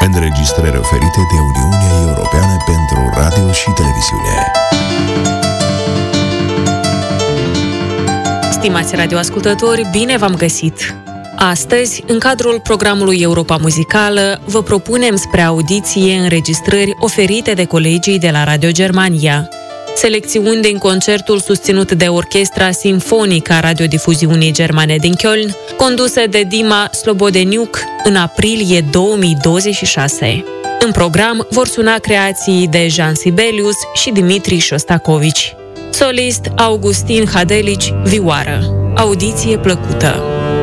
Înregistrări oferite de Uniunea Europeană pentru Radio și Televiziune. Stimați radioascultători, bine v-am găsit! Astăzi, în cadrul programului Europa Muzicală, vă propunem spre audiție înregistrări oferite de colegii de la Radio Germania. Selecțiuni din concertul susținut de Orchestra Simfonică a Radiodifuziunii Germane din Köln, condusă de Dima Slobodeniuk în aprilie 2026. În program vor suna creații de Jean Sibelius și Dimitri Shostakovich. Solist Augustin Hadelici, vioară. Audiție plăcută!